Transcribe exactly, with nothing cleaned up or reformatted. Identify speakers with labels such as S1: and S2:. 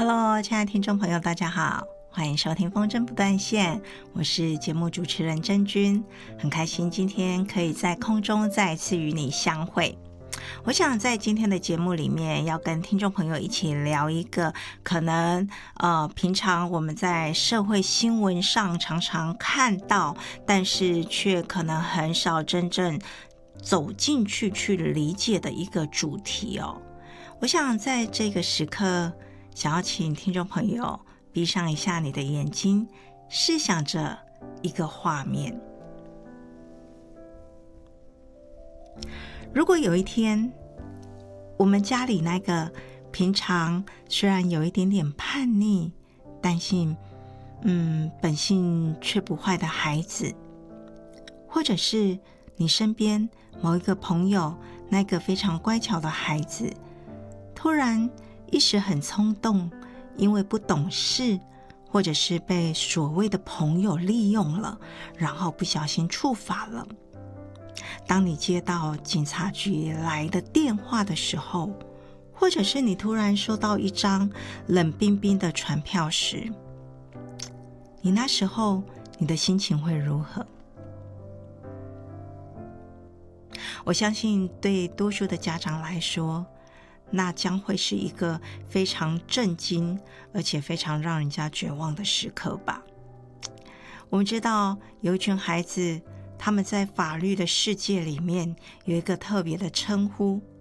S1: Hello， 亲爱的听众朋友，大家好，欢迎收听风筝不断线，我是节目主持人真君，很开心今天可以在空中再次与你相会。我想在今天的节目里面要跟听众朋友一起聊一个可能呃平常我们在社会新闻上常常看到，但是却可能很少真正走进去去理解的一个主题哦。我想在这个时刻想要请听众朋友闭上一下你的眼睛，试想着一个画面。如果有一天我们家里那个平常虽然有一点点叛逆，但是嗯本性却不坏的孩子，或者是你身边某一个朋友那个非常乖巧的孩子，突然一时很冲动，因为不懂事，或者是被所谓的朋友利用了，然后不小心触法了。当你接到警察局来的电话的时候，或者是你突然收到一张冷冰冰的传票时，你那时候你的心情会如何？我相信对多数的家长来说，那将会是一个非常震惊而且非常让人家绝望的时刻吧。我们知道有一群孩子，他们在法律的世界里面有一个特别的称呼，